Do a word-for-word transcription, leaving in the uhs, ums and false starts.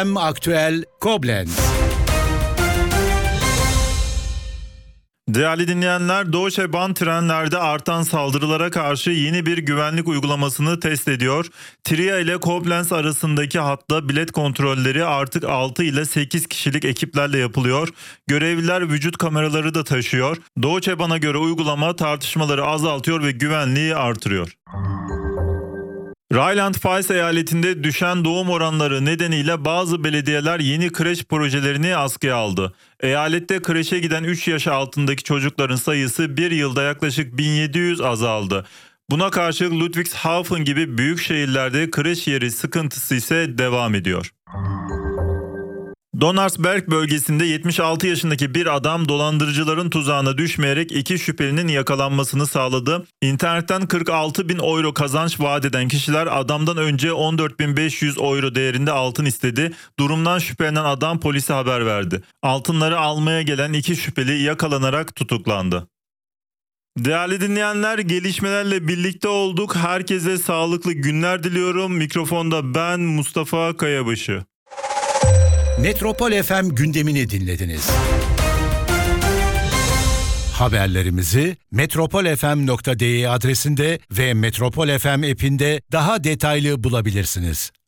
Aktüel Koblenz. Değerli dinleyenler, Deutsche Bahn trenlerde artan saldırılara karşı yeni bir güvenlik uygulamasını test ediyor. Trier ile Koblenz arasındaki hatta bilet kontrolleri artık altı ile sekiz kişilik ekiplerle yapılıyor. Görevliler vücut kameraları da taşıyor. Deutsche Bahn'a göre uygulama tartışmaları azaltıyor ve güvenliği artırıyor. Rheinland-Pfalz eyaletinde düşen doğum oranları nedeniyle bazı belediyeler yeni kreş projelerini askıya aldı. Eyalette kreşe giden üç yaş altındaki çocukların sayısı bir yılda yaklaşık bin yedi yüz azaldı. Buna karşılık Ludwigshafen gibi büyük şehirlerde kreş yeri sıkıntısı ise devam ediyor. Donnersberg bölgesinde yetmiş altı yaşındaki bir adam dolandırıcıların tuzağına düşmeyerek iki şüphelinin yakalanmasını sağladı. İnternetten kırk altı bin euro kazanç vaat eden kişiler adamdan önce on dört bin beş yüz euro değerinde altın istedi. Durumdan şüphelenen adam polise haber verdi. Altınları almaya gelen iki şüpheli yakalanarak tutuklandı. Değerli dinleyenler, gelişmelerle birlikte olduk. Herkese sağlıklı günler diliyorum. Mikrofonda ben Mustafa Kayabaşı. Metropol F M gündemini dinlediniz. Haberlerimizi metropol f m nokta d e adresinde ve Metropol F M app'inde daha detaylı bulabilirsiniz.